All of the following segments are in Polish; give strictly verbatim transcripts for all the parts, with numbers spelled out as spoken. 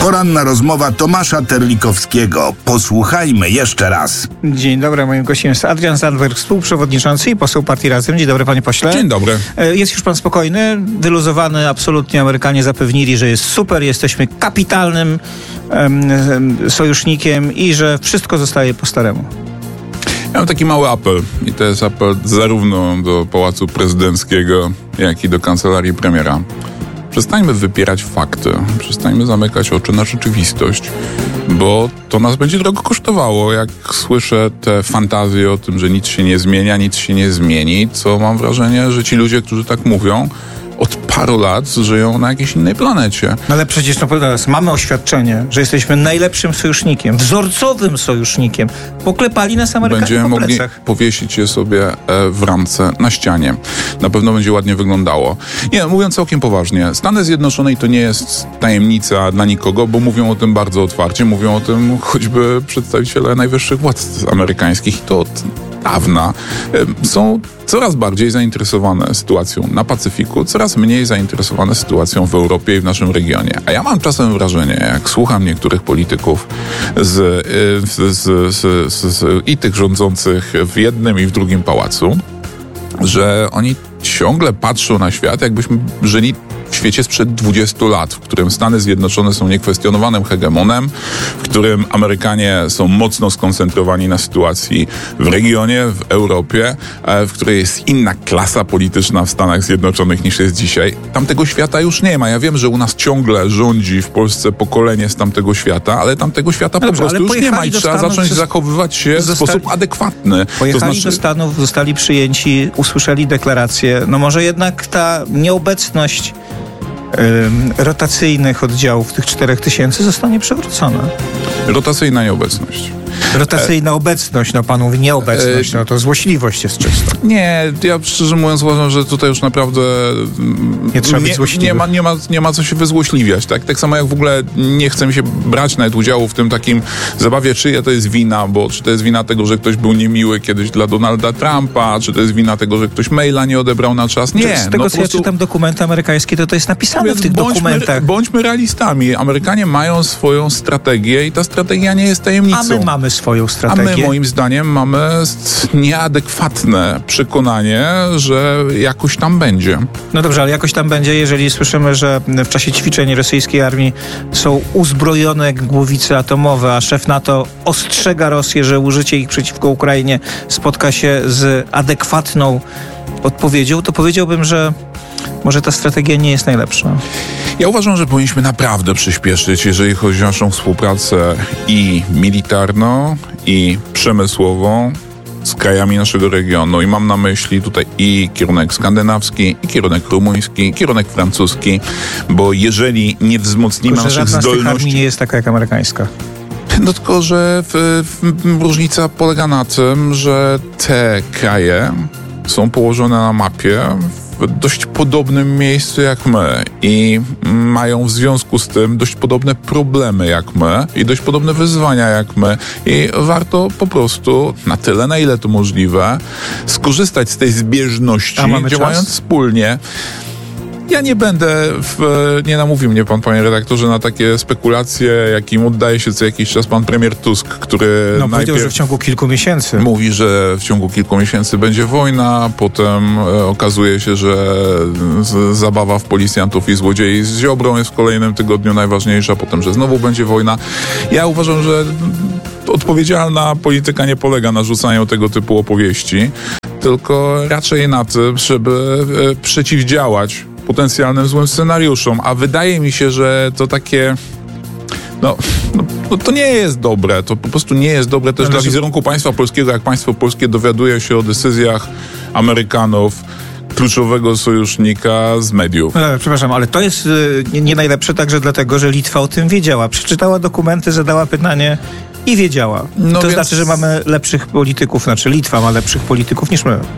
Poranna rozmowa Tomasza Terlikowskiego. Posłuchajmy jeszcze raz. Dzień dobry, moim gościem jest Adrian Zandberg, współprzewodniczący i poseł partii Razem. Dzień dobry, panie pośle. Dzień dobry. Jest już pan spokojny, wyluzowany, absolutnie Amerykanie zapewnili, że jest super, jesteśmy kapitalnym um, sojusznikiem i że wszystko zostaje po staremu. Ja mam taki mały apel i to jest apel zarówno do Pałacu Prezydenckiego, jak i do Kancelarii Premiera. Przestańmy wypierać fakty, przestańmy zamykać oczy na rzeczywistość, bo to nas będzie drogo kosztowało. Jak słyszę te fantazje o tym, że nic się nie zmienia, nic się nie zmieni, co mam wrażenie, że ci ludzie, którzy tak mówią, od paru lat żyją na jakiejś innej planecie. No ale przecież no, teraz mamy oświadczenie, że jesteśmy najlepszym sojusznikiem, wzorcowym sojusznikiem. Poklepali nas Amerykanie Będziemy po mogli plecach. powiesić je sobie w ramce na ścianie. Na pewno będzie ładnie wyglądało. Nie, mówiąc całkiem poważnie, Stany Zjednoczone, i to nie jest tajemnica dla nikogo, bo mówią o tym bardzo otwarcie, mówią o tym choćby przedstawiciele najwyższych władz amerykańskich i to od dawna, są coraz bardziej zainteresowane sytuacją na Pacyfiku, coraz mniej zainteresowane sytuacją w Europie i w naszym regionie. A ja mam czasem wrażenie, jak słucham niektórych polityków z, z, z, z, z, i tych rządzących w jednym i w drugim pałacu, że oni ciągle patrzą na świat, jakbyśmy żyli w świecie sprzed dwudziestu lat, w którym Stany Zjednoczone są niekwestionowanym hegemonem, w którym Amerykanie są mocno skoncentrowani na sytuacji w regionie, w Europie, w której jest inna klasa polityczna w Stanach Zjednoczonych niż jest dzisiaj. Tamtego świata już nie ma. Ja wiem, że u nas ciągle rządzi w Polsce pokolenie z tamtego świata, ale tamtego świata Dobrze, po prostu już nie ma i trzeba Stanów, zacząć zachowywać się zostali, w sposób adekwatny. Pojechali to znaczy... do Stanów, zostali przyjęci, usłyszeli deklarację. No może jednak ta nieobecność rotacyjnych oddziałów tych czterech tysięcy zostanie przywrócona. Rotacyjna nieobecność. Rotacyjna e... obecność, no panu mówi nieobecność, no to złośliwość jest czysta. Nie, ja szczerze mówiąc uważam, że tutaj już naprawdę nie trzeba być złośliwy. Nie ma, nie, ma, nie ma co się wyzłośliwiać, tak? Tak samo jak w ogóle nie chce mi się brać nawet udziału w tym takim zabawie, czyja to jest wina, bo czy to jest wina tego, że ktoś był niemiły kiedyś dla Donalda Trumpa, czy to jest wina tego, że ktoś maila nie odebrał na czas. Nie. Z tego, no, co ja prostu... czytam dokumenty amerykańskie, to to jest napisane w tych bądźmy, dokumentach. Bądźmy realistami. Amerykanie mają swoją strategię i ta strategia nie jest tajemnicą. A my mamy swoją strategię. A my, moim zdaniem, mamy nieadekwatne przekonanie, że jakoś tam będzie. No dobrze, ale jakoś tam będzie, jeżeli słyszymy, że w czasie ćwiczeń rosyjskiej armii są uzbrojone głowice atomowe, a szef NATO ostrzega Rosję, że użycie ich przeciwko Ukrainie spotka się z adekwatną odpowiedzią, to powiedziałbym, że może ta strategia nie jest najlepsza. Ja uważam, że powinniśmy naprawdę przyspieszyć, jeżeli chodzi o naszą współpracę i militarną, i przemysłową z krajami naszego regionu. I mam na myśli tutaj i kierunek skandynawski, i kierunek rumuński, i kierunek francuski, bo jeżeli nie wzmocnimy tylko, naszych żadna zdolności... z tych armii nie jest taka jak amerykańska. No tylko, że w, w, różnica polega na tym, że te kraje są położone na mapie w dość podobnym miejscu jak my i mają w związku z tym dość podobne problemy jak my i dość podobne wyzwania jak my i warto po prostu na tyle, na ile to możliwe, skorzystać z tej zbieżności, działając czas? wspólnie. Ja nie będę, w, nie namówił mnie pan, panie redaktorze, na takie spekulacje, jakim oddaje się co jakiś czas pan premier Tusk, który no, powiedział, że w ciągu kilku miesięcy. Mówi, że w ciągu kilku miesięcy będzie wojna, potem e, okazuje się, że z, zabawa w policjantów i złodziei z Ziobrą jest w kolejnym tygodniu najważniejsza, potem, że znowu będzie wojna. Ja uważam, że odpowiedzialna polityka nie polega na rzucaniu tego typu opowieści, tylko raczej na tym, żeby e, przeciwdziałać potencjalnym złym scenariuszom, a wydaje mi się, że to takie no, no, no to nie jest dobre, to po prostu nie jest dobre też no, dla wizerunku państwa polskiego, jak państwo polskie dowiaduje się o decyzjach Amerykanów, kluczowego sojusznika z mediów. No, przepraszam, ale to jest y, nie, nie najlepsze także dlatego, że Litwa o tym wiedziała. Przeczytała dokumenty, zadała pytanie i wiedziała. No to więc... znaczy, że mamy lepszych polityków, znaczy Litwa ma lepszych polityków niż my.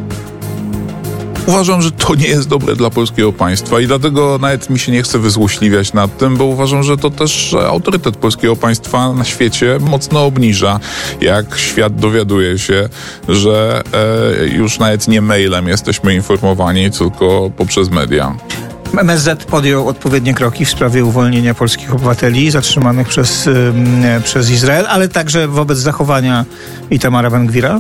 Uważam, że to nie jest dobre dla polskiego państwa i dlatego nawet mi się nie chce wyzłośliwiać nad tym, bo uważam, że to też autorytet polskiego państwa na świecie mocno obniża, jak świat dowiaduje się, że e, już nawet nie mailem jesteśmy informowani, tylko poprzez media. M S Z podjął odpowiednie kroki w sprawie uwolnienia polskich obywateli zatrzymanych przez, przez Izrael, ale także wobec zachowania Itamara Ben-Gvira?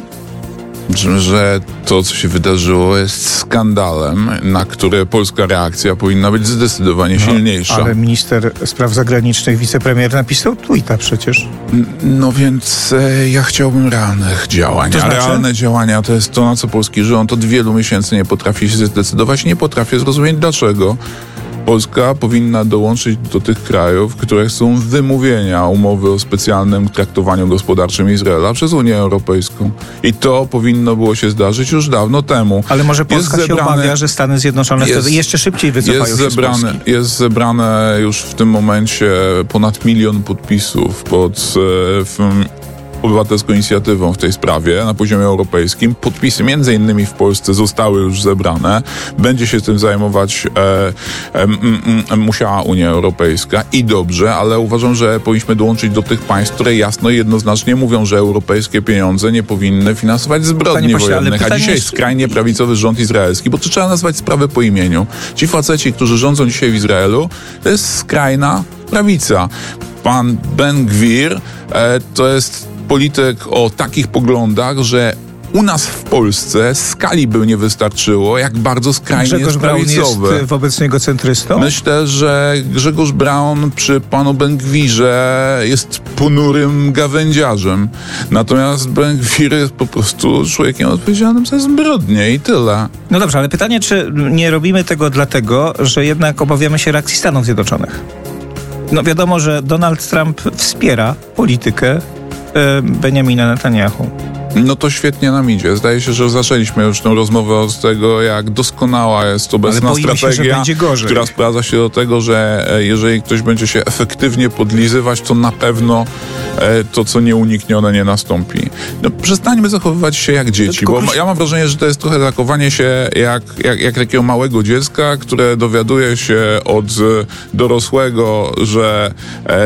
Że to, co się wydarzyło, jest skandalem, na które polska reakcja powinna być zdecydowanie no, silniejsza. Ale minister spraw zagranicznych, wicepremier napisał tweeta przecież. No więc e, ja chciałbym realnych działań. To znaczy? A realne działania to jest to, na co polski rząd od wielu miesięcy nie potrafi się zdecydować. Nie potrafię zrozumieć dlaczego. Polska powinna dołączyć do tych krajów, które chcą wymówienia umowy o specjalnym traktowaniu gospodarczym Izraela przez Unię Europejską. I to powinno było się zdarzyć już dawno temu. Ale może Polska jest się zebrane, obawia, że Stany Zjednoczone jest, wtedy jeszcze szybciej wycofają jest się zebrane, z Polski. Jest zebrane już w tym momencie ponad milion podpisów pod e, w, obywatelską inicjatywą w tej sprawie na poziomie europejskim. Podpisy między innymi w Polsce zostały już zebrane. Będzie się tym zajmować e, e, m, m, musiała Unia Europejska i dobrze, ale uważam, że powinniśmy dołączyć do tych państw, które jasno i jednoznacznie mówią, że europejskie pieniądze nie powinny finansować zbrodni pośle, wojennych. A dzisiaj jest skrajnie prawicowy rząd izraelski, bo to trzeba nazwać sprawę po imieniu. Ci faceci, którzy rządzą dzisiaj w Izraelu, to jest skrajna prawica. Pan Ben-Gvir e, to jest polityk o takich poglądach, że u nas w Polsce skali by nie wystarczyło, jak bardzo skrajnie Grzegorz jest Braun prawicowy. jest wobec niego centrystą? Myślę, że Grzegorz Braun przy panu Ben-Gwirze jest ponurym gawędziarzem. Natomiast Ben-Gwir jest po prostu człowiekiem odpowiedzialnym za zbrodnie i tyle. No dobrze, ale pytanie, czy nie robimy tego dlatego, że jednak obawiamy się reakcji Stanów Zjednoczonych? No wiadomo, że Donald Trump wspiera politykę Benjamina Netanyahu. No to świetnie nam idzie. Zdaje się, że zaczęliśmy już tę rozmowę od tego, jak doskonała jest obecna strategia, się, że będzie gorzej. która sprowadza się do tego, że jeżeli ktoś będzie się efektywnie podlizywać, to na pewno to, co nieuniknione, nie nastąpi. No, przestańmy zachowywać się jak dzieci, bo ja mam wrażenie, że to jest trochę zachowanie się jak, jak, jak takiego małego dziecka, które dowiaduje się od dorosłego, że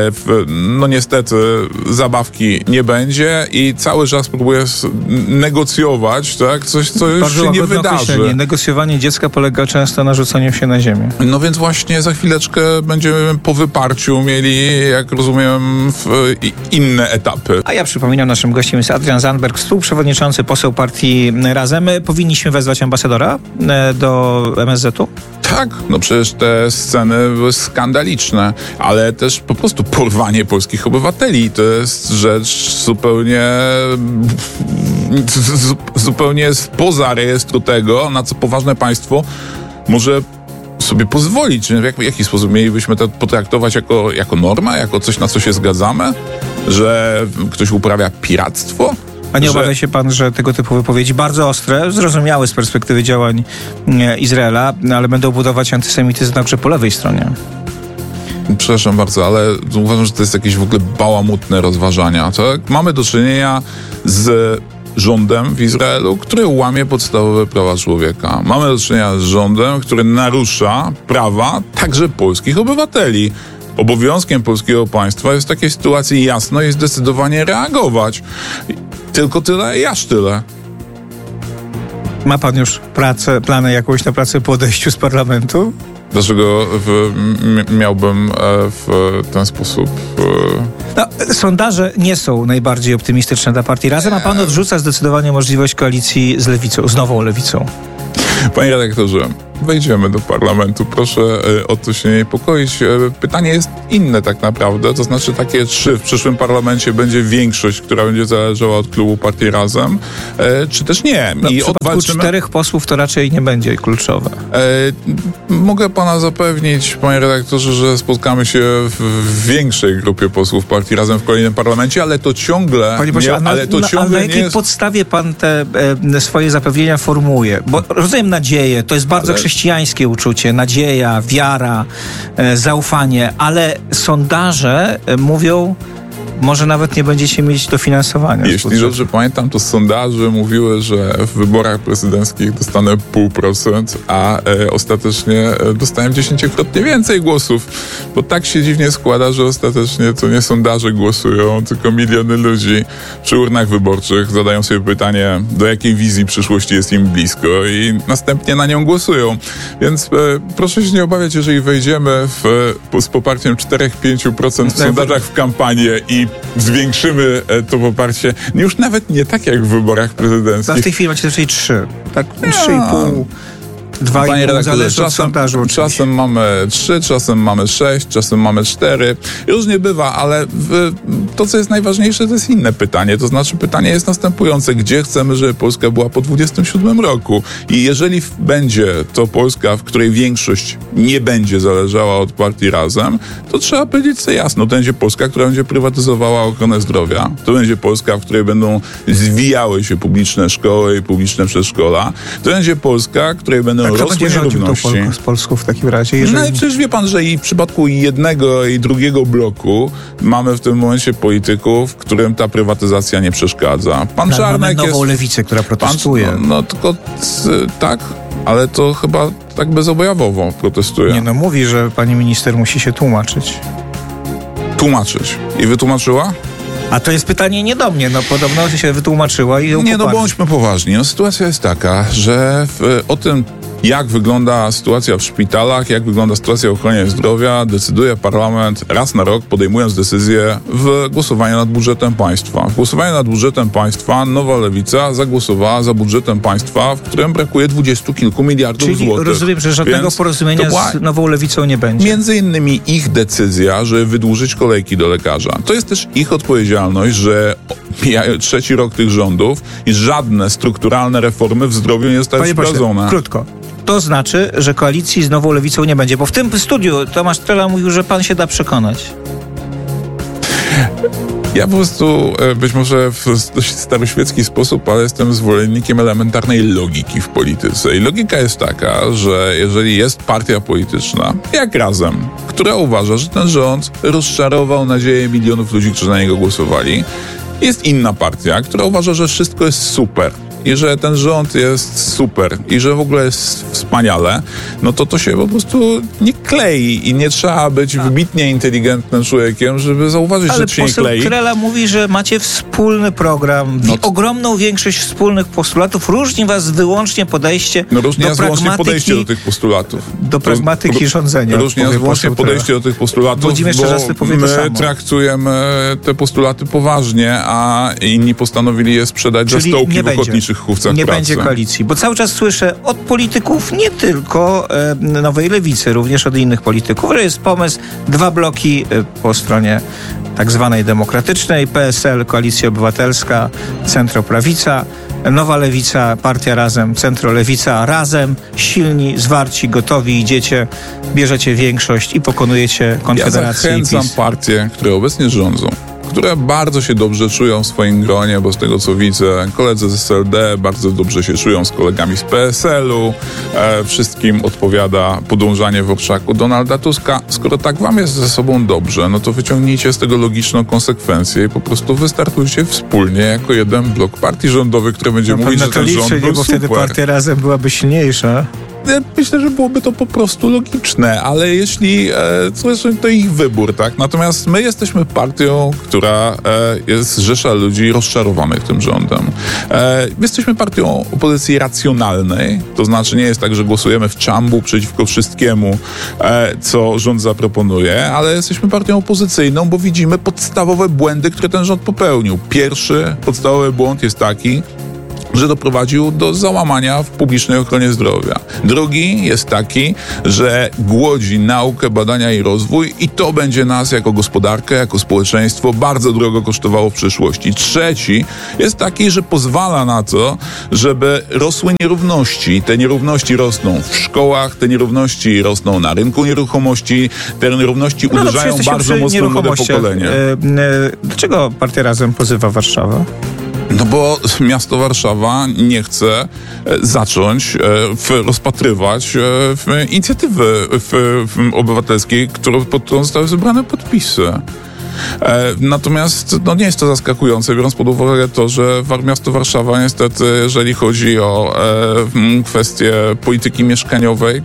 no niestety zabawki nie będzie i cały czas próbuje negocjować, tak? Coś, co już Bardzo się nie wydarzy. Negocjowanie dziecka polega często na rzucaniu się na ziemię. No więc właśnie za chwileczkę będziemy po wyparciu mieli, jak rozumiem, w inne etapy. A ja przypominam, naszym gościem jest Adrian Zandberg, współprzewodniczący, poseł partii Razem. Powinniśmy wezwać ambasadora do M S Z-u? Tak, no przecież te sceny były skandaliczne, ale też po prostu porwanie polskich obywateli to jest rzecz zupełnie zupełnie spoza rejestru tego, na co poważne państwo może sobie pozwolić. W, jak, w jaki sposób mielibyśmy to potraktować jako, jako norma, jako coś, na co się zgadzamy? Że ktoś uprawia piractwo? A nie że... obawia się pan, że tego typu wypowiedzi bardzo ostre, zrozumiałe z perspektywy działań Izraela, ale będą budować antysemityzm także po lewej stronie? Przepraszam bardzo, ale uważam, że to jest jakieś w ogóle bałamutne rozważania. Tak? Mamy do czynienia z rządem w Izraelu, który łamie podstawowe prawa człowieka. Mamy do czynienia z rządem, który narusza prawa także polskich obywateli. Obowiązkiem polskiego państwa jest w takiej sytuacji jasno i zdecydowanie reagować. Tylko tyle i aż tyle. Ma pan już pracę, plany jakąś na pracę po odejściu z parlamentu? Dlaczego w, m, miałbym w ten sposób... No, sondaże nie są najbardziej optymistyczne dla partii Razem, a pan odrzuca zdecydowanie możliwość koalicji z lewicą, z nową lewicą. Panie redaktorze, wejdziemy do parlamentu. Proszę y, o to się nie niepokoić. Y, pytanie jest inne tak naprawdę, to znaczy takie, czy w przyszłym parlamencie będzie większość, która będzie zależała od klubu Partii Razem, y, czy też nie. No, I w przypadku odwalczymy... czterech posłów to raczej nie będzie kluczowe. Y, mogę pana zapewnić, panie redaktorze, że spotkamy się w, w większej grupie posłów Partii Razem w kolejnym parlamencie, ale to ciągle... Panie pośle, nie, a na, ale to na, ciągle a na jakiej nie jest... podstawie pan te e, swoje zapewnienia formułuje? Bo rozumiem nadzieję, to jest bardzo ale... chrześcijańskie uczucie, nadzieja, wiara, e, zaufanie, ale sondaże e, mówią może nawet nie będziecie mieć dofinansowania. Jeśli dobrze pamiętam, to sondaże mówiły, że w wyborach prezydenckich dostanę pół procent, a e, ostatecznie e, dostałem dziesięciokrotnie więcej głosów, bo tak się dziwnie składa, że ostatecznie to nie sondaże głosują, tylko miliony ludzi przy urnach wyborczych zadają sobie pytanie, do jakiej wizji przyszłości jest im blisko i następnie na nią głosują. Więc e, proszę się nie obawiać, jeżeli wejdziemy w, z poparciem cztery do pięciu procent w sondażach w kampanię i zwiększymy to poparcie, już nawet nie tak jak w wyborach prezydenckich. A w tej chwili macie raczej trzy, tak trzy i pół. Dwa i pół, zależy od sondażu. Czasem mamy trzy, czasem mamy sześć, czasem mamy cztery. Różnie bywa, ale w, to, co jest najważniejsze, to jest inne pytanie. To znaczy pytanie jest następujące. Gdzie chcemy, żeby Polska była po dwudziestym siódmym roku? I jeżeli będzie to Polska, w której większość nie będzie zależała od partii Razem, to trzeba powiedzieć sobie jasno. To będzie Polska, która będzie prywatyzowała ochronę zdrowia. To będzie Polska, w której będą zwijały się publiczne szkoły i publiczne przedszkola. To będzie Polska, której będą A kto będzie rządził tą Pol- z Polską w takim razie? Jeżeli... No i przecież wie pan, że i w przypadku jednego i drugiego bloku mamy w tym momencie polityków, którym ta prywatyzacja nie przeszkadza. Pan tak, Czarnek mamy nową jest... lewicę, która protestuje. Pan, no, no tylko tak, ale to chyba tak bezobojawowo protestuje. Nie no, mówi, że pani minister musi się tłumaczyć. Tłumaczyć. I wytłumaczyła? A to jest pytanie nie do mnie, no podobno się wytłumaczyła i ją Nie, no poparli. bądźmy poważni. No, sytuacja jest taka, że w, o tym, jak wygląda sytuacja w szpitalach, jak wygląda sytuacja w ochronie zdrowia, decyduje parlament raz na rok, podejmując decyzję w głosowaniu nad budżetem państwa. W głosowaniu nad budżetem państwa Nowa Lewica zagłosowała za budżetem państwa, w którym brakuje dwudziestu kilku miliardów Czyli złotych. rozumiem, że żadnego Więc porozumienia była... z Nową Lewicą nie będzie. Między innymi ich decyzja, żeby wydłużyć kolejki do lekarza. To jest też ich odpowiedzialność, że mija trzeci rok tych rządów i żadne strukturalne reformy w zdrowiu nie zostały Panie wprowadzone. pośle, krótko. To znaczy, że koalicji z Nową Lewicą nie będzie, bo w tym studiu Tomasz Trela mówił, że pan się da przekonać. Ja po prostu być może w dość staroświecki sposób, ale jestem zwolennikiem elementarnej logiki w polityce. I logika jest taka, że jeżeli jest partia polityczna, jak Razem, która uważa, że ten rząd rozczarował nadzieję milionów ludzi, którzy na niego głosowali, jest inna partia, która uważa, że wszystko jest super i że ten rząd jest super i że w ogóle jest wspaniale, no to to się po prostu nie klei i nie trzeba być wybitnie inteligentnym człowiekiem, żeby zauważyć, Ale że to się nie klei. poseł Trela mówi, że macie wspólny program, No to... ogromną większość wspólnych postulatów. Różni was wyłącznie podejście no różni do nas wyłącznie podejście do tych postulatów. Do pragmatyki to, rządzenia. Różni nas wyłącznie podejście do tych postulatów, Włodzimierz bo Czarzasty powie to my samo. traktujemy te postulaty poważnie, a inni postanowili je sprzedać Czyli za stołki nie w będzie. ochotniczych chówcach Nie pracy. będzie koalicji, bo cały czas słyszę od polityków, nie tylko e, Nowej Lewicy, również od innych polityków, że jest pomysł, dwa bloki e, po stronie tak zwanej demokratycznej, P S L, Koalicja Obywatelska, centroprawica, Nowa Lewica, Partia Razem, centrolewica, razem, silni, zwarci, gotowi, idziecie, bierzecie większość i pokonujecie Konfederację. Ja zachęcam i PiS. partie, które obecnie rządzą, które bardzo się dobrze czują w swoim gronie, bo z tego co widzę, koledzy z S L D bardzo dobrze się czują z kolegami z P S L-u, e, wszystkim odpowiada podążanie w orszaku Donalda Tuska. Skoro tak wam jest ze sobą dobrze, no to wyciągnijcie z tego logiczną konsekwencję i po prostu wystartujcie wspólnie jako jeden blok partii rządowych, który będzie No, mówić, że to ten liczy, rząd nie, był bo super. wtedy Partia Razem byłaby silniejsza. Ja myślę, że byłoby to po prostu logiczne, ale jeśli, e, zresztą to ich wybór, tak? Natomiast my jesteśmy partią, która e, jest zrzesza ludzi rozczarowanych tym rządem. E, jesteśmy partią opozycji racjonalnej, to znaczy nie jest tak, że głosujemy w czambu przeciwko wszystkiemu, e, co rząd zaproponuje, ale jesteśmy partią opozycyjną, bo widzimy podstawowe błędy, które ten rząd popełnił. Pierwszy podstawowy błąd jest taki, że doprowadził do załamania w publicznej ochronie zdrowia. Drugi jest taki, że głodzi naukę, badania i rozwój i to będzie nas jako gospodarkę, jako społeczeństwo bardzo drogo kosztowało w przyszłości. Trzeci jest taki, że pozwala na to, żeby rosły nierówności. Te nierówności rosną w szkołach, te nierówności rosną na rynku nieruchomości, te nierówności No, uderzają no, bardzo mocno młode pokolenie. E, e, dlaczego Partia Razem pozywa Warszawę? No bo miasto Warszawa nie chce zacząć w, rozpatrywać w inicjatywy w, w obywatelskiej, które, pod którą zostały zebrane podpisy. E, natomiast no, nie jest to zaskakujące, biorąc pod uwagę to, że miasto Warszawa niestety, jeżeli chodzi o e, kwestie polityki mieszkaniowej,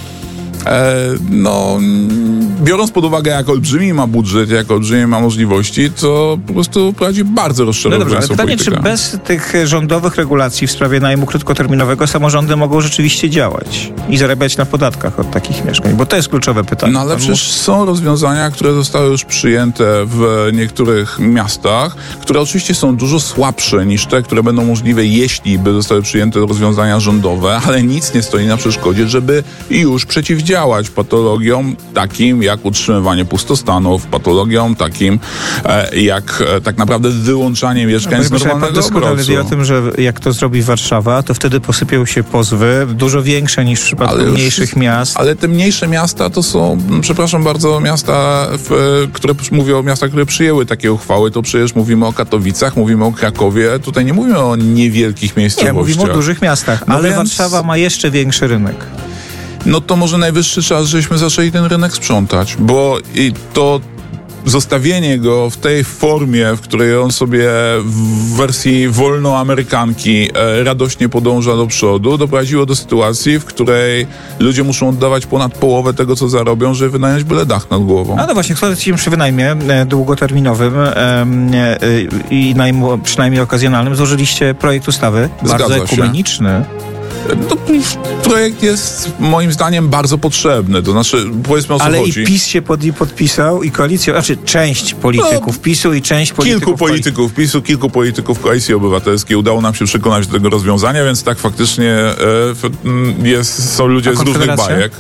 E, no, biorąc pod uwagę, jak olbrzymi ma budżet, jak olbrzymi ma możliwości, to po prostu prowadzi bardzo rozczarowującą no dobrze, ale pytanie, politykę. czy bez tych rządowych regulacji w sprawie najmu krótkoterminowego samorządy mogą rzeczywiście działać i zarabiać na podatkach od takich mieszkań? Bo to jest kluczowe pytanie. No ale przecież są rozwiązania, które zostały już przyjęte w niektórych miastach, które oczywiście są dużo słabsze niż te, które będą możliwe, jeśli by zostały przyjęte rozwiązania rządowe, ale nic nie stoi na przeszkodzie, żeby już przeciwdziałać działać patologiom takim jak utrzymywanie pustostanów, patologiom takim e, jak e, tak naprawdę wyłączanie mieszkań no, z normalnego doskonale wie o tym, że jak to zrobi Warszawa, to wtedy posypią się pozwy, dużo większe niż w przypadku ale mniejszych już, miast. Ale te mniejsze miasta to są, przepraszam bardzo, miasta, w, które mówię o miastach, które przyjęły takie uchwały, to przecież mówimy o Katowicach, mówimy o Krakowie, tutaj nie mówimy o niewielkich miejscowościach. Nie, mówimy o dużych miastach, no ale więc... Warszawa ma jeszcze większy rynek. No to może najwyższy czas, żeśmy zaczęli ten rynek sprzątać, bo i to zostawienie go w tej formie, w której on sobie w wersji wolnoamerykanki e, radośnie podąża do przodu, doprowadziło do sytuacji, w której ludzie muszą oddawać ponad połowę tego, co zarobią, żeby wynająć byle dach nad głową. A no właśnie, kto ci przy wynajmie e, długoterminowym e, e, i najmu przynajmniej okazjonalnym złożyliście projekt ustawy, Zgadza bardzo się. ekumeniczny. No, projekt jest moim zdaniem bardzo potrzebny, to znaczy powiedzmy o co ale chodzi. Ale i PiS się pod, i podpisał i koalicja, znaczy część polityków no, PiSu i część polityków... Kilku polityków PiSu, kilku polityków Koalicji Obywatelskiej udało nam się przekonać do tego rozwiązania, więc tak faktycznie e, jest, są ludzie z różnych bajek.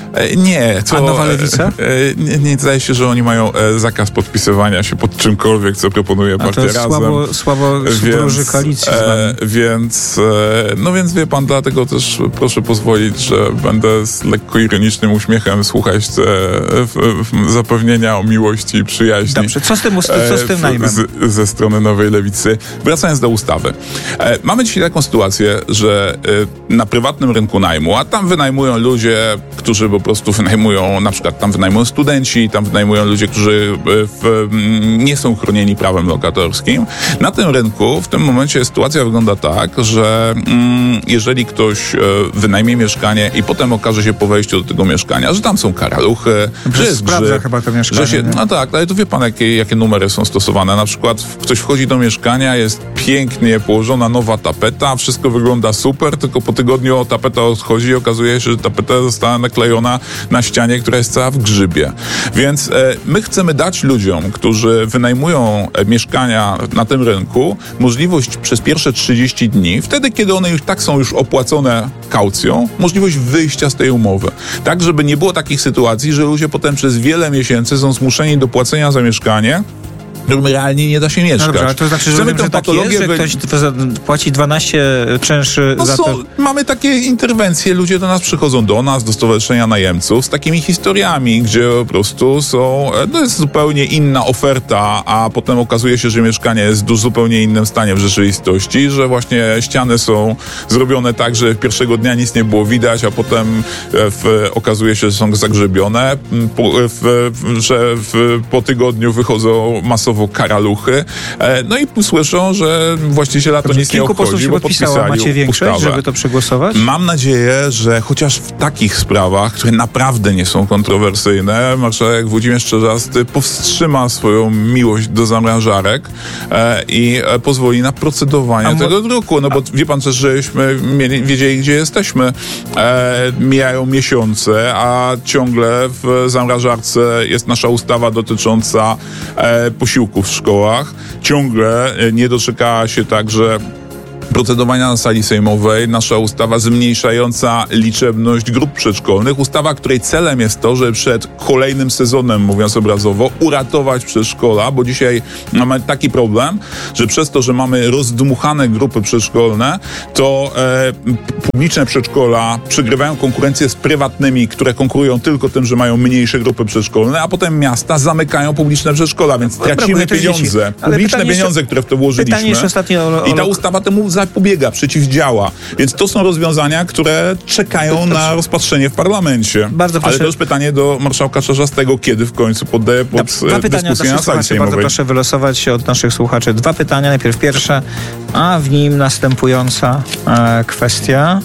Nie, to... A Nowa Lewica? Nie, nie zdaje się, że oni mają z podpisywania się pod czymkolwiek, co proponuje partia Razem. Słabo, słabo wróży koalicji e, Więc, e, no więc wie pan, dlatego też proszę pozwolić, że będę z lekko ironicznym uśmiechem słuchać te w, w, zapewnienia o miłości i przyjaźni. Dobrze, co z tym, co z tym najmem? Z, ze strony Nowej Lewicy. Wracając do ustawy. E, mamy dzisiaj taką sytuację, że e, na prywatnym rynku najmu, a tam wynajmują ludzie, którzy po prostu wynajmują, na przykład tam wynajmują studenci, tam wynajmują ludzie, którzy w, nie są chronieni prawem lokatorskim. Na tym rynku w tym momencie sytuacja wygląda tak, że mm, jeżeli ktoś e, wynajmie mieszkanie i potem okaże się po wejściu do tego mieszkania, że tam są karaluchy, że jest grzyb, chyba to mieszkanie. Że się, no tak, ale to wie pan, jakie, jakie numery są stosowane. Na przykład ktoś wchodzi do mieszkania, jest pięknie położona nowa tapeta, wszystko wygląda super, tylko po tygodniu tapeta odchodzi i okazuje się, że tapeta została naklejona na ścianie, która jest cała w grzybie. Więc e, my chcemy dać ludziom, którzy wynajmują e, mieszkania na tym rynku, możliwość przez pierwsze trzydzieści dni, wtedy kiedy one już tak są już opłacone kaucją, możliwość wyjścia z tej umowy. Tak, żeby nie było takich sytuacji, że ludzie potem przez wiele miesięcy są zmuszeni do płacenia za mieszkanie, którym realnie nie da się mieszkać. No dobrze, ale to znaczy, że, wiem, że tak jest, że ktoś płaci dwanaście czynszy no za są, to. Mamy takie interwencje, ludzie do nas przychodzą, do nas, do Stowarzyszenia Najemców z takimi historiami, gdzie po prostu są, to jest zupełnie inna oferta, a potem okazuje się, że mieszkanie jest w zupełnie innym stanie w rzeczywistości, że właśnie ściany są zrobione tak, że pierwszego dnia nic nie było widać, a potem w, okazuje się, że są zagrzebione, po, w, że w, po tygodniu wychodzą masowo karaluchy, no i słyszą, że właściciela to nic nie obchodzi, bo podpisali macie większość, ustawę. żeby to przegłosować? Mam nadzieję, że chociaż w takich sprawach, które naprawdę nie są kontrowersyjne, marszałek Włodzimierz Czarzasty powstrzyma swoją miłość do zamrażarek e, i e, pozwoli na procedowanie A tego druku. No bo wie pan też, żeśmy mieli, wiedzieli, gdzie jesteśmy. E, mijają miesiące, a ciągle w zamrażarce jest nasza ustawa dotycząca e, posiłków w szkołach. Ciągle nie doczekała się także procedowania na sali sejmowej nasza ustawa zmniejszająca liczebność grup przedszkolnych. Ustawa, której celem jest to, żeby przed kolejnym sezonem, mówiąc obrazowo, uratować przedszkola, bo dzisiaj mamy taki problem, że przez to, że mamy rozdmuchane grupy przedszkolne, to e, publiczne przedszkola przegrywają konkurencję z prywatnymi, które konkurują tylko tym, że mają mniejsze grupy przedszkolne, a potem miasta zamykają publiczne przedszkola, więc tracimy pieniądze. Publiczne pieniądze, które w to włożyliśmy. O, o... I ta ustawa temu zapobiega, przeciwdziała. Więc to są rozwiązania, które czekają na rozpatrzenie w parlamencie. Bardzo proszę. Ale to już pytanie do marszałka Czarzastego, kiedy w końcu poddaje pod Dwa pytania od dyskusję na naszych sali słuchaczy. sejmowej. Bardzo proszę wylosować od naszych słuchaczy dwa pytania. Najpierw pierwsze, a w nim następująca e, kwestia.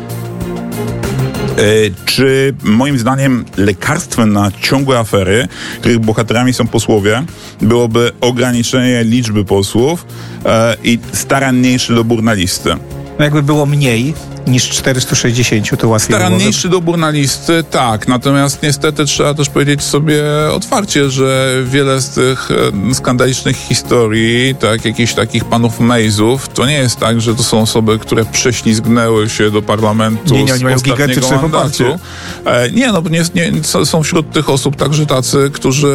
Czy moim zdaniem lekarstwem na ciągłe afery, których bohaterami są posłowie, byłoby ograniczenie liczby posłów e, i staranniejszy dobór na listy? Jakby było mniej niż czterysta sześćdziesiąt, to łatwiej Staranniejszy dobór na listy, tak. Natomiast niestety trzeba też powiedzieć sobie otwarcie, że wiele z tych e, skandalicznych historii, tak, jakichś takich panów Mejzów, to nie jest tak, że to są osoby, które prześlizgnęły się do parlamentu nie, nie, oni z mają ostatniego gigantyczne mandatu. poparcie. E, nie, no nie, nie, są wśród tych osób także tacy, którzy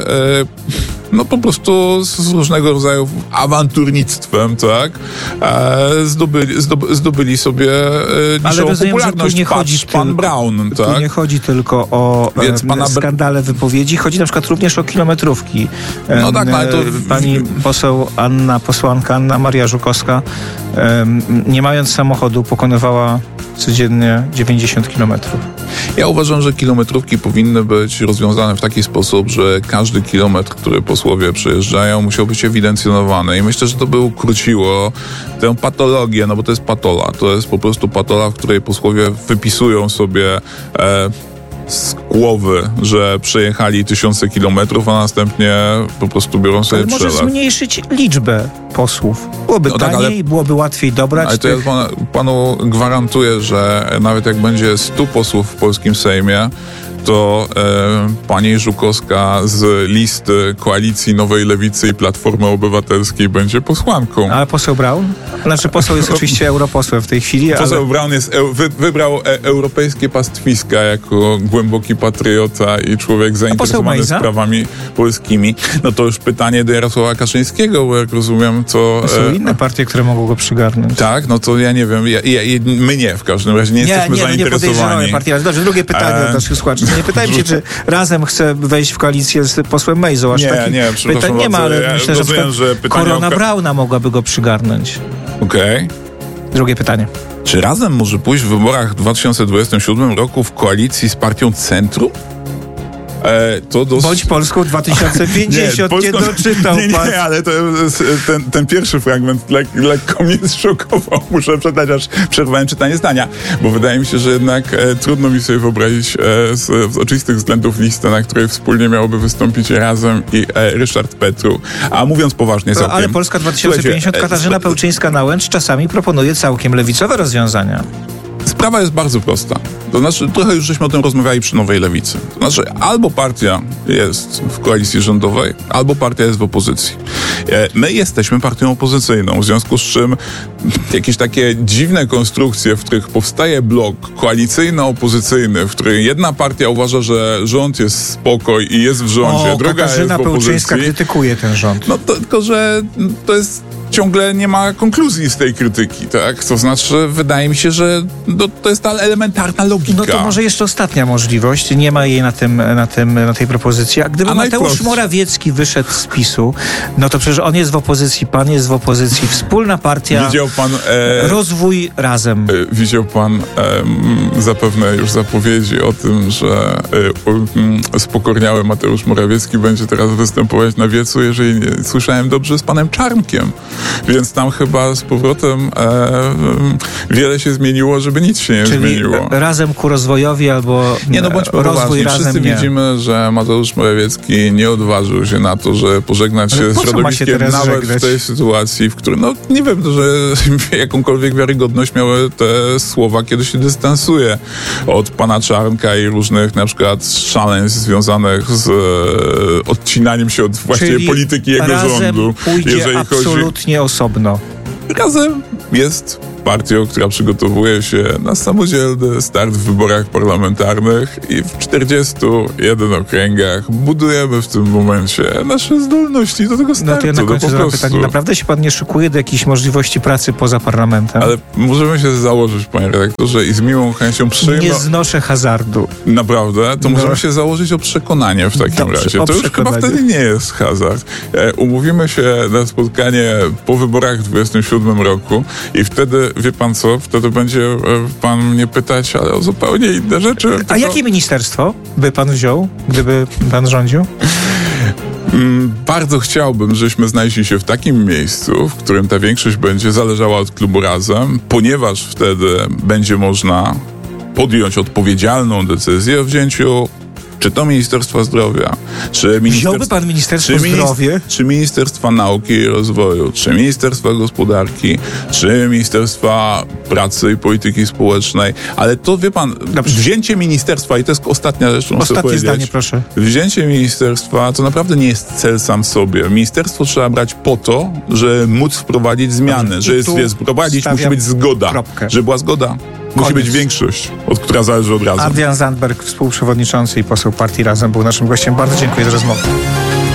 e, no po prostu z różnego rodzaju awanturnictwem, tak, e, zdobyli, zdob, zdobyli sobie e, Ale rozumiem, popularność. że tu nie chodzi Patrz, pan tyl- Brown, Tu tak? nie chodzi tylko o Więc e, pana Br- skandale wypowiedzi, chodzi na przykład również o kilometrówki. No tak, no ale to- E, Pani poseł Anna, posłanka Anna Maria Żukowska, em, nie mając samochodu, pokonywała codziennie dziewięćdziesiąt kilometrów. Ja uważam, że kilometrówki powinny być rozwiązane w taki sposób, że każdy kilometr, który posłowie przejeżdżają, musiał być ewidencjonowany i myślę, że to by ukróciło tę patologię, no bo to jest patola. To jest po prostu patola, w której posłowie wypisują sobie e, z głowy, że przejechali tysiące kilometrów, a następnie po prostu biorą sobie Ale może przelew. zmniejszyć liczbę posłów. Byłoby No tak, taniej, ale- byłoby łatwiej dobrać. Ale to ja tych... pan, panu gwarantuję, że nawet jak będzie stu posłów w polskim Sejmie, to e, pani Żukowska z listy Koalicji Nowej Lewicy i Platformy Obywatelskiej będzie posłanką. Ale poseł Braun? Znaczy poseł jest oczywiście europosłem w tej chwili, ale... Poseł Braun jest, eu- wy, wybrał e, europejskie pastwiska jako głęboki patriota i człowiek zainteresowany Mejza? sprawami polskimi. No to już pytanie do Jarosława Kaczyńskiego, bo jak rozumiem, to... Są e, inne partie, które mogą go przygarnąć. tak, no to ja nie wiem, ja, ja, ja, my nie w każdym razie, nie, Nie, jesteśmy nie, no nie podejrzewamy zainteresowani. partii. Ale dobrze, drugie pytanie E, od naszych słuchaczy. Nie pytałem się, czy razem chce wejść w koalicję z posłem Mejzą. Aż Nie, takich nie, przepraszam pytań nie ma, bardzo. ale Ja myślę, że, rozumiem, na przykład że pytanie Korona o- Brauna mogłaby go przygarnąć. Okej. Drugie pytanie. Czy razem może pójść w wyborach w dwa tysiące dwudziestym siódmym roku w koalicji z partią Centrum? E, to dos... Bądź Polską dwa tysiące pięćdziesiąt. Nie, Polską- doczytał nie, pan. nie, ale to, jest- ten, ten pierwszy fragment lek, lekko mnie zszokował. Muszę przeczytać, aż przerwałem czytanie zdania, bo wydaje mi się, że jednak e, trudno mi sobie wyobrazić e, z, z oczywistych względów listę, na której wspólnie miałoby wystąpić Razem i e, Ryszard Petru. A mówiąc poważnie To, całkiem... ale Polska dwa tysiące pięćdziesiąt, Słuchajcie, e, Katarzyna sp- Pełczyńska-Nałęcz czasami proponuje całkiem lewicowe rozwiązania. Sprawa jest bardzo prosta. To znaczy, trochę już żeśmy o tym rozmawiali przy Nowej Lewicy. To znaczy, albo partia jest w koalicji rządowej, albo partia jest w opozycji. E, My jesteśmy partią opozycyjną, w związku z czym jakieś takie dziwne konstrukcje, w których powstaje blok koalicyjno-opozycyjny, w którym jedna partia uważa, że rząd jest spokoj i jest w rządzie, O, druga jest Katarzyna w Pełczyńska opozycji. krytykuje ten rząd. No to, tylko, że to jest ciągle nie ma konkluzji z tej krytyki, tak? To znaczy, wydaje mi się, że no, to jest ta elementarna logika. No to może jeszcze ostatnia możliwość. Nie ma jej na, tym, na, tym, na tej propozycji. A gdyby A Mateusz najprostszy. Morawiecki wyszedł z PiSu, no to przecież on jest w opozycji, pan jest w opozycji, wspólna partia, Widział pan... E, rozwój razem. e, widział pan em, zapewne już zapowiedzi o tym, że e, u- m, spokorniały Mateusz Morawiecki będzie teraz występować na wiecu, jeżeli nie, słyszałem dobrze, z panem Czarnkiem. Więc tam chyba z powrotem e, em, wiele się zmieniło, żeby nic się nie Czyli zmieniło. razem ku rozwojowi albo Nie, no bądźmy rozwój poważni. razem Wszyscy nie. widzimy, że Mateusz Morawiecki nie odważył się na to, że pożegnać Ale się po z co ma się środowiskiem teraz nawet żegnać? w tej sytuacji, w której, no nie wiem, że jakąkolwiek wiarygodność miały te słowa, kiedy się dystansuje od pana Czarnka i różnych na przykład szaleństw związanych z e, odcinaniem się od właściwie Czyli polityki jego razem rządu. pójdzie Jeżeli chodzi absolutnie osobno. Razem jest partią, która przygotowuje się na samodzielny start w wyborach parlamentarnych i w czterdziestu jeden okręgach budujemy w tym momencie nasze zdolności do tego startu. No to ja na końcu no, zadam pytanie. Naprawdę się pan nie szykuje do jakiejś możliwości pracy poza parlamentem? Ale możemy się założyć, panie redaktorze, i z miłą chęcią przyjmę... Nie znoszę hazardu. Naprawdę? To No. możemy się założyć o przekonanie w takim Dobrze, razie. o To już przekonanie. chyba wtedy nie jest hazard. E, umówimy się na spotkanie po wyborach w dwudziestym siódmym roku i wtedy, wie pan co, wtedy będzie e, pan mnie pytać, ale o zupełnie inne rzeczy. A Tylko- jakie ministerstwo by pan wziął, gdyby pan rządził? Mm, Bardzo chciałbym, żeśmy znaleźli się w takim miejscu, w którym ta większość będzie zależała od klubu Razem, ponieważ wtedy będzie można podjąć odpowiedzialną decyzję o wzięciu czy to Ministerstwa Zdrowia, czy Wziąłby pan Ministerstwo czy minis- Zdrowia? czy Ministerstwa Nauki i Rozwoju, czy Ministerstwa Gospodarki, czy Ministerstwa Pracy i Polityki Społecznej, ale to, wie pan, Dobrze. wzięcie ministerstwa, i to jest ostatnia rzecz, którą chcę Ostatnie powiedzieć. zdanie, proszę. Wzięcie ministerstwa to naprawdę nie jest cel sam w sobie. Ministerstwo trzeba brać po to, żeby móc wprowadzić zmiany. Dobrze. Że I jest, tu jest wprowadzić, musi stawiam być zgoda. kropkę. Żeby była zgoda, musi Koniec. być większość, od która zależy od razu. Adrian Zandberg, współprzewodniczący i poseł partii Razem, był naszym gościem. Bardzo dziękuję za rozmowę.